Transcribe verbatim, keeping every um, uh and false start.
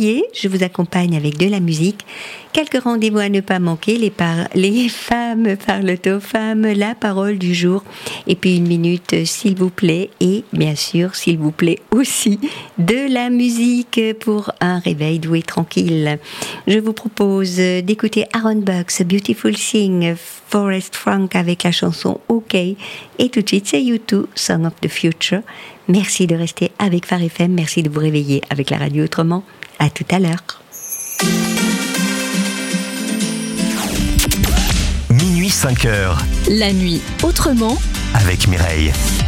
réveiller, je vous accompagne avec de la musique. Quelques rendez-vous à ne pas manquer, les, par... les femmes parlent aux femmes, la parole du jour, et puis une minute s'il vous plaît, et bien sûr s'il vous plaît aussi, de la musique pour un réveil doux et tranquille. Je vous propose d'écouter Aaron Bucks, Beautiful Thing, Forrest Frank avec la chanson OK, et tout de suite c'est U deux, Song of the Future. Merci de rester avec Phare F M, merci de vous réveiller avec la radio autrement. À tout à l'heure. Minuit cinq heures. La nuit autrement avec Mireille.